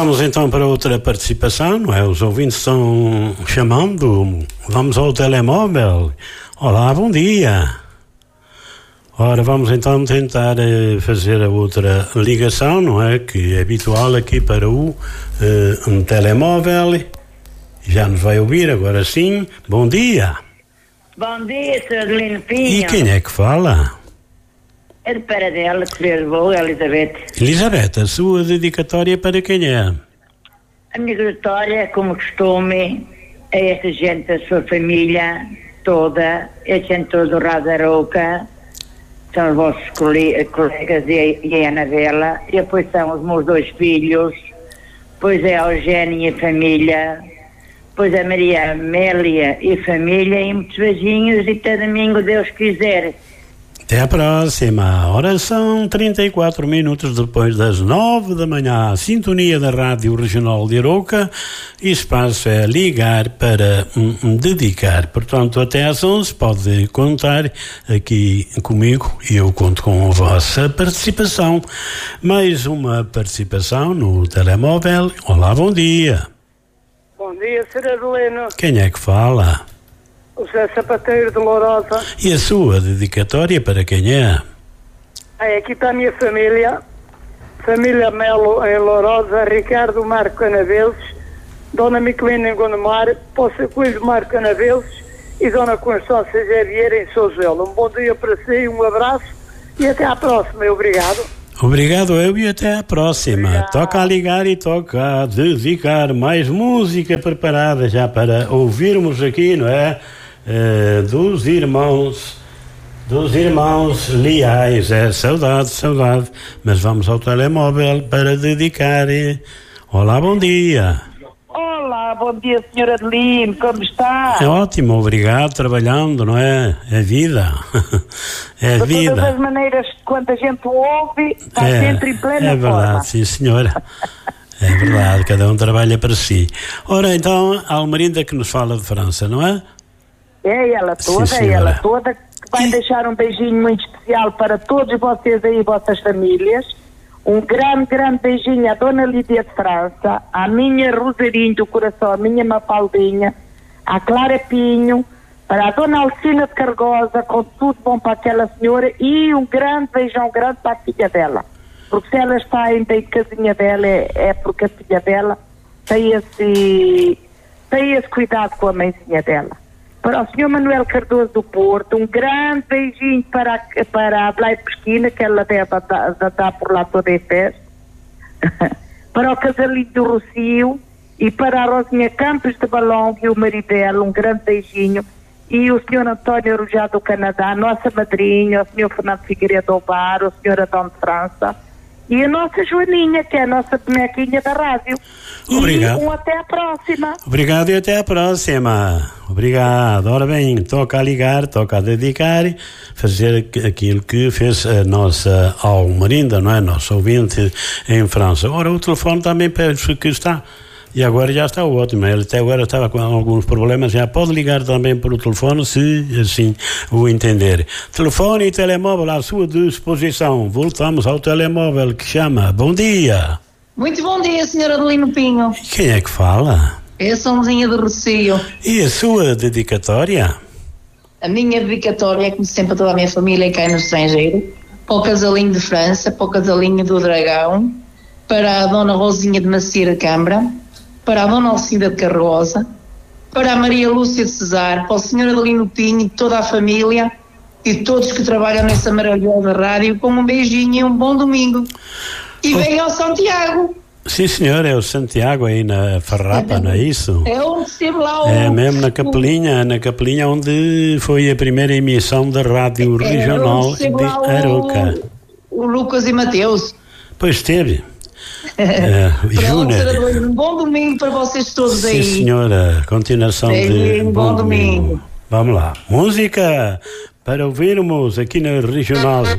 Vamos então para outra participação, não é? Os ouvintes estão chamando. Vamos ao telemóvel. Olá, bom dia. Ora, vamos então tentar fazer a outra ligação, não é? Que é habitual aqui para um telemóvel. Já nos vai ouvir, agora sim. Bom dia. Bom dia, Sr. Adelino Pinho. E quem é que fala? É de Paradela, que levou, Elizabeth. Elizabeth, a sua dedicatória para quem é? A minha dedicatória, como costume, é esta gente, a sua família toda, a gente toda do Rádio Arouca, são os vossos colegas e a Anabela, e depois são os meus 2 filhos, depois é a Eugénia e a família, depois a Maria Amélia e a família, e muitos beijinhos, e até domingo, Deus quiser. Até a próxima. Ora, são 34 minutos depois das 9 da manhã. Sintonia da Rádio Regional de Arouca. E espaço é ligar para dedicar. Portanto, até às 11 pode contar aqui comigo e eu conto com a vossa participação. Mais uma participação no telemóvel. Olá, bom dia. Bom dia, Sr. Adelino. Quem é que fala? O José Sapateiro de Lourosa. E a sua dedicatória para quem é? Aqui está a minha família. Família Melo em Lourosa, Ricardo Marco Canaveses, Dona Miquelina em Gondomar, Poça Coelho Marco Canaveses e Dona Constância Xavier em Souzelo. Um bom dia para si, um abraço e até à próxima. Obrigado. Obrigado eu e até à próxima. Obrigado. Toca a ligar e toca a dedicar. Mais música preparada já para ouvirmos aqui, não é? Dos irmãos Leais. Saudade. Mas vamos ao telemóvel para dedicar. Olá, bom dia. Olá, bom dia, Sr. Adelino, como está? É ótimo, obrigado, trabalhando, não é? É vida. É de vida. De todas as maneiras, quando a gente ouve, está sempre em plena forma. É verdade, forma. sim, senhora. É verdade, cada um trabalha para si. Ora, então, a Almerinda que nos fala de França, não é? É ela toda, que vai deixar um beijinho muito especial para todos vocês aí, vossas famílias. Um grande beijinho à Dona Lídia de França, à minha Rosarinho do coração, à minha Mafaldinha, à Clara Pinho, para a Dona Alcina de Cargosa, com tudo bom para aquela senhora, e um grande beijão para a filha dela. Porque se ela está ainda em casinha dela, é porque a filha dela tem esse cuidado com a mãezinha dela. Para o Sr. Manuel Cardoso do Porto, um grande beijinho para a Blay Pesquina, que ela deve estar por lá toda em festa. Para o Casalinho do Rocio e para a Rosinha Campos de Balão e o marido dela, um grande beijinho. E o Sr. António Arujá do Canadá, a nossa madrinha, o Sr. Fernando Figueiredo Obar, o Sr. Adão de França e a nossa Joaninha, que é a nossa bonequinha da rádio. Obrigado. E até à próxima. Obrigado e até à próxima. Obrigado. Ora bem, toca a ligar, toca a dedicar, fazer aquilo que fez a nossa Almerinda, não é? Nosso ouvinte em França. Ora, o telefone também penso que está. E agora já está ótimo. Ele até agora estava com alguns problemas. Já pode ligar também pelo telefone, se assim o entender. Telefone e telemóvel à sua disposição. Voltamos ao telemóvel que chama. Bom dia. Muito bom dia, Sr. Adelino Pinho. Quem é que fala? Eu sou Mozinha de Rocio. E a sua dedicatória? A minha dedicatória é, como sempre, a toda a minha família cá no estrangeiro. Para o casalinho de França, para o casalinho do Dragão, para a Dona Rosinha de Macieira Câmara, para a Dona Alcida de Carroza, para a Maria Lúcia de Cesar, para o Sr. Adelino Pinho, toda a família e todos que trabalham nessa maravilhosa rádio, com um beijinho e um bom domingo. E venha ao Santiago. Sim, senhor, é o Santiago aí na Farrapa, não é isso? É onde esteve lá o... É mesmo na Capelinha onde foi a primeira emissão da Rádio Regional de Arouca. O Lucas e Mateus. Pois esteve. Júnior. Um bom domingo para vocês todos aí. Sim, senhora. Continuação de bom domingo. Vamos lá. Música para ouvirmos aqui na Regional.